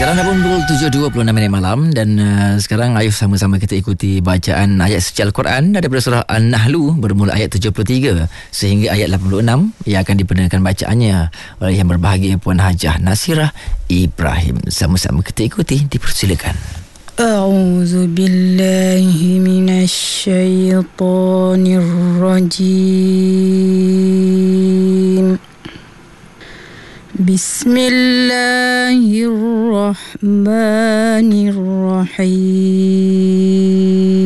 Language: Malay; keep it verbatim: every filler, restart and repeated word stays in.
Sekarang dah pun pukul tujuh dua puluh enam minit malam dan uh, sekarang ayuh sama-sama kita ikuti bacaan ayat suci Al-Quran daripada surah An-Nahlu bermula ayat tujuh puluh tiga sehingga ayat lapan puluh enam yang akan dipendengarkan bacaannya oleh yang berbahagia Puan Hajah Nasirah Ibrahim. Sama-sama kita ikuti, dipersilakan. A'udzu billahi minasyaitonir rajim. Bismillahirrahmanirrahim.